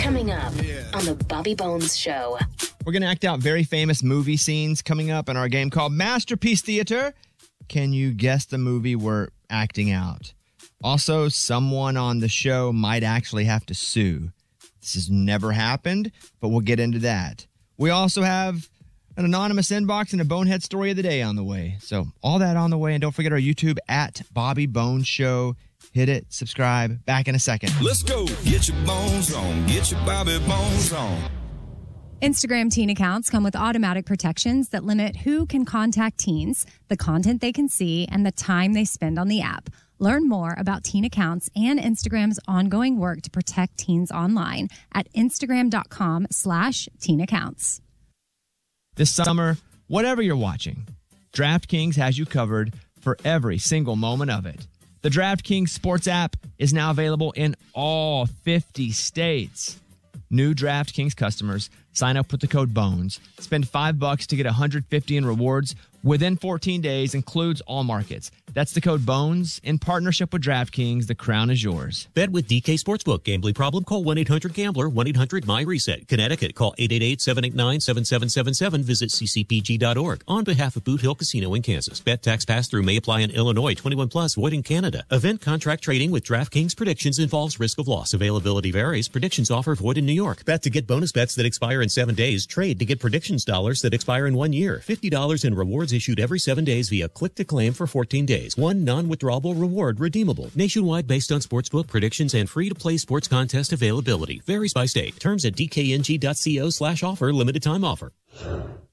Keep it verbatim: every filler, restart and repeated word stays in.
Coming up on the Bobby Bones Show. We're going to act out very famous movie scenes coming up in our game called Masterpiece Theater. Can you guess the movie we're acting out? Also, someone on the show might actually have to sue. This has never happened, but we'll get into that. We also have an anonymous inbox and a bonehead story of the day on the way. So all that on the way. And don't forget our YouTube at Bobby Bones Show. Hit it, subscribe. Back in a second. Let's go. Get your bones on. Get your Bobby Bones on. Instagram teen accounts come with automatic protections that limit who can contact teens, the content they can see, and the time they spend on the app. Learn more about teen accounts and Instagram's ongoing work to protect teens online at Instagram.com slash teen accounts. This summer, whatever you're watching, DraftKings has you covered for every single moment of it. The DraftKings Sports app is now available in all fifty states. New DraftKings customers sign up with the code BONES, spend five bucks to get one hundred fifty in rewards within fourteen days, includes all markets. That's the code BONES in partnership with DraftKings. The crown is yours. Bet with D K Sportsbook. Gambling problem? Call one eight hundred gambler, one eight hundred my reset. Connecticut, call eight eight eight, seven eight nine, seven seven seven seven. Visit c c p g dot org. On behalf of Boot Hill Casino in Kansas. Bet tax pass-through may apply in Illinois. twenty-one plus, void in Canada. Event contract trading with DraftKings predictions involves risk of loss. Availability varies. Predictions offer void in New York. Bet to get bonus bets that expire in seven days. Trade to get predictions dollars that expire in one year. fifty dollars in rewards issued every seven days via click to claim for fourteen days. One non-withdrawable reward redeemable. Nationwide based on sportsbook predictions and free-to-play sports contest availability. Varies by state. Terms at d k n g dot co slash offer. Limited time offer.